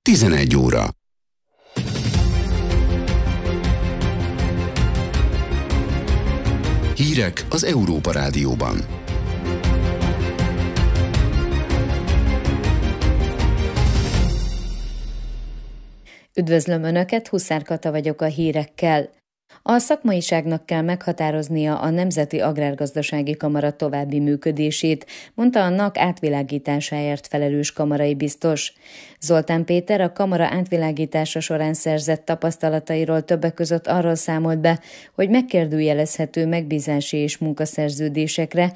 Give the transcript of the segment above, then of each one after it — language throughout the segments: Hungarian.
11 óra. Hírek az Európa Rádióban. Üdvözlöm Önöket, Huszár Kata vagyok a hírekkel. A szakmaiságnak kell meghatároznia a Nemzeti Agrárgazdasági Kamara további működését, mondta a NAK átvilágításáért felelős kamarai biztos. Zoltán Péter a kamara átvilágítása során szerzett tapasztalatairól többek között arról számolt be, hogy megkérdőjelezhető megbízási és munkaszerződésekre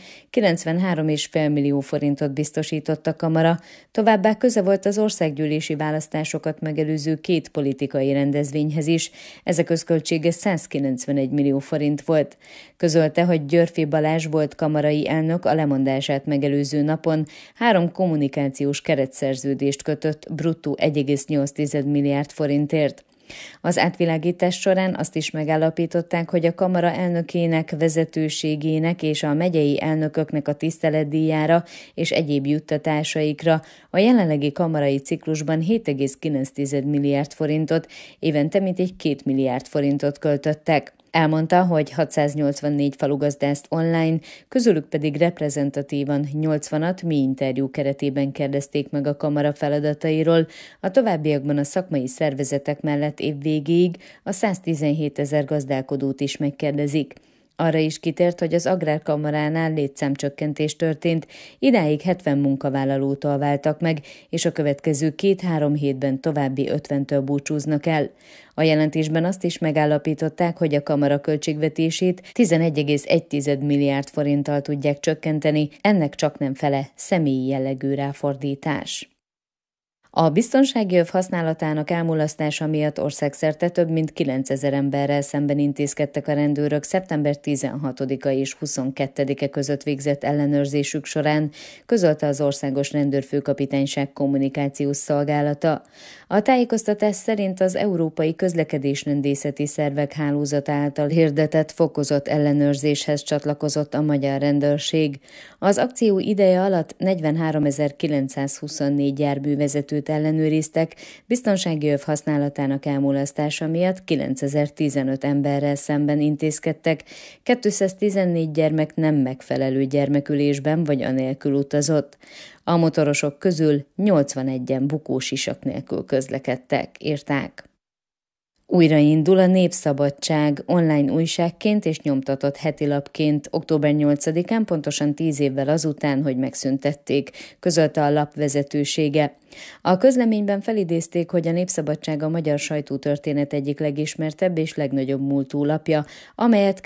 93,5 millió forintot biztosított a kamara, továbbá köze volt az országgyűlési választásokat megelőző 2 politikai rendezvényhez is, ezek összköltsége 191 millió forint volt. Közölte, hogy Györfi Balázs volt kamarai elnök a lemondását megelőző napon 3 kommunikációs keretszerződést kötött bruttó 1,8 milliárd forintért. Az átvilágítás során azt is megállapították, hogy a kamara elnökének, vezetőségének és a megyei elnököknek a tiszteletdíjára és egyéb juttatásaikra a jelenlegi kamarai ciklusban 7,9 milliárd forintot, évente mintegy 2 milliárd forintot költöttek. Elmondta, hogy 684 falugazdást online, közülük pedig reprezentatívan 80-at mi interjú keretében kérdezték meg a kamara feladatairól, a továbbiakban a szakmai szervezetek mellett év végéig a 117 000 gazdálkodót is megkérdezik. Arra is kitért, hogy az Agrárkamaránál létszámcsökkentés történt, idáig 70 munkavállalótól váltak meg, és a következő 2-3 hétben további 50-től búcsúznak el. A jelentésben azt is megállapították, hogy a kamara költségvetését 11,1 milliárd forinttal tudják csökkenteni, ennek csaknem fele személyi jellegű ráfordítás. A biztonsági öv használatának elmulasztása miatt országszerte több mint 9000 emberrel szemben intézkedtek a rendőrök szeptember 16-a és 22-e között végzett ellenőrzésük során, közölte az Országos Rendőrfőkapitányság kommunikációs szolgálata. A tájékoztatás szerint az Európai Közlekedésrendészeti Szervek Hálózata által hirdetett fokozott ellenőrzéshez csatlakozott a magyar rendőrség. Az akció ideje alatt 43.924 járművezetőt ellenőriztek, biztonsági öv használatának elmulasztása miatt 9015 emberrel szemben intézkedtek, 214 gyermek nem megfelelő gyermekülésben vagy anélkül utazott. A motorosok közül 81-en bukósisak nélkül közlekedtek, írták. Újraindul a Népszabadság online újságként és nyomtatott hetilapként október 8-án, pontosan 10 évvel azután, hogy megszüntették, közölte a lap vezetősége. A közleményben felidézték, hogy a Népszabadság a magyar sajtótörténet egyik legismertebb és legnagyobb múltú lapja, amelyet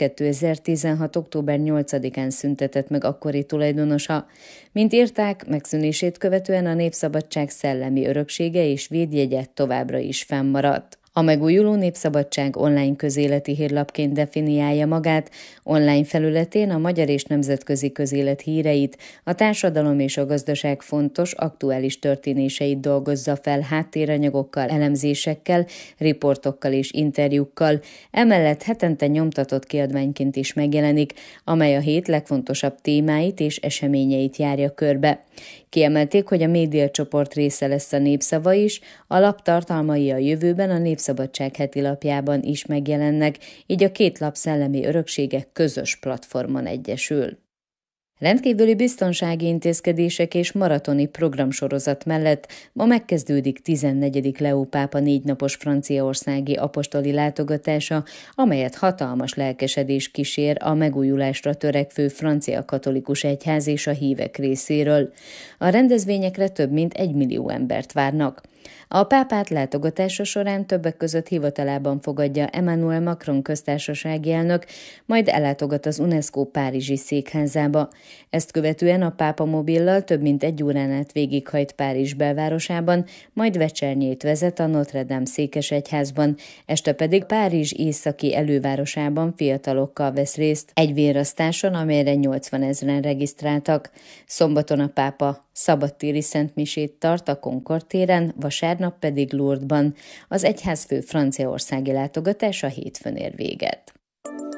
2016. október 8-án szüntetett meg akkori tulajdonosa. Mint írták, megszűnését követően a Népszabadság szellemi öröksége és védjegye továbbra is fennmaradt. A megújuló Népszabadság online közéleti hírlapként definiálja magát, online felületén a magyar és nemzetközi közélet híreit, a társadalom és a gazdaság fontos, aktuális történéseit dolgozza fel háttéranyagokkal, elemzésekkel, riportokkal és interjúkkal, emellett hetente nyomtatott kiadványként is megjelenik, amely a hét legfontosabb témáit és eseményeit járja körbe. Kiemelték, hogy a médiacsoport része lesz a Népszava is, a lap tartalmai a jövőben a Népszabadság hetilapjában is megjelennek, így a 2 lap szellemi öröksége közös platformon egyesül. Rendkívüli biztonsági intézkedések és maratoni programsorozat mellett ma megkezdődik 14. Leó pápa 4 napos franciaországi apostoli látogatása, amelyet hatalmas lelkesedés kísér a megújulásra törekvő francia katolikus egyház és a hívek részéről. A rendezvényekre több mint 1 millió embert várnak. A pápát látogatása során többek között hivatalában fogadja Emmanuel Macron köztársasági elnök, majd ellátogat az UNESCO párizsi székházába. Ezt követően a pápa mobillal több mint 1 órán át végighajt Párizs belvárosában, majd vecsernyét vezet a Notre Dame székesegyházban, este pedig Párizs északi elővárosában fiatalokkal vesz részt egy vérasztáson, amelyre 80 000-en regisztráltak. Szombaton a pápa szabadtéri szentmisét tart a Concorde téren, vasárnap pedig Lourdesban. Az egyházfő franciaországi látogatása hétfőn ér véget.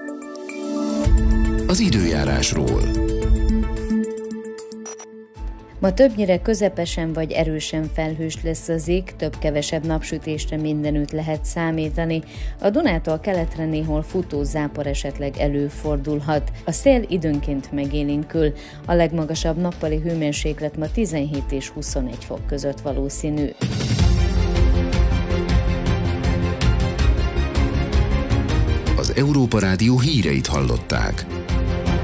Az időjárásról. Ma többnyire közepesen vagy erősen felhős lesz az ég, több-kevesebb napsütésre mindenütt lehet számítani. A Dunától keletre néhol futó zápor esetleg előfordulhat. A szél időnként megélénkül. A legmagasabb nappali hőmérséklet ma 17 és 21 fok között valószínű. Az Európa Rádió híreit hallották.